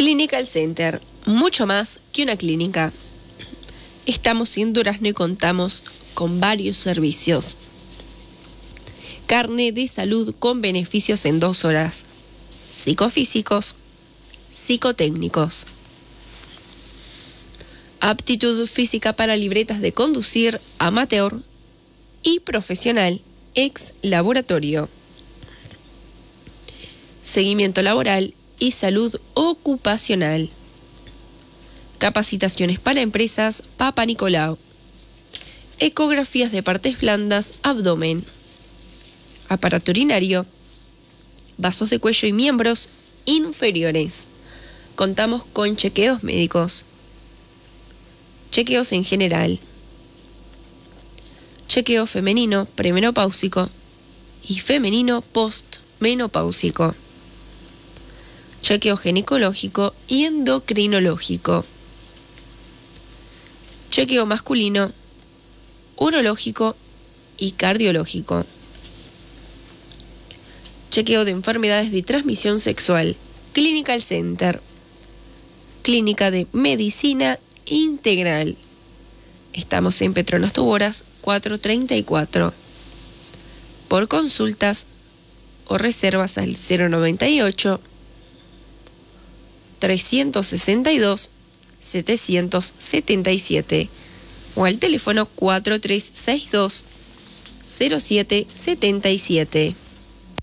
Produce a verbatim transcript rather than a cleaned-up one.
Clinical Center, mucho más que una clínica. Estamos en Durazno y contamos con varios servicios. Carnet de salud con beneficios en dos horas. Psicofísicos, psicotécnicos. Aptitud física para libretas de conducir amateur y profesional ex laboratorio. Seguimiento laboral y salud ocupacional. Capacitaciones para empresas Papa Nicolau. Ecografías de partes blandas, abdomen. Aparato urinario. Vasos de cuello y miembros inferiores. Contamos con chequeos médicos. Chequeos en general. Chequeo femenino premenopáusico y femenino postmenopáusico. Chequeo ginecológico y endocrinológico. Chequeo masculino, urológico y cardiológico. Chequeo de enfermedades de transmisión sexual. Clinical Center. Clínica de Medicina Integral. Estamos en Petronas Tuboras cuatrocientos treinta y cuatro. Por consultas o reservas al cero noventa y ocho, trescientos sesenta y dos, setecientos setenta y siete o al teléfono cuatro tres seis dos, cero siete siete siete.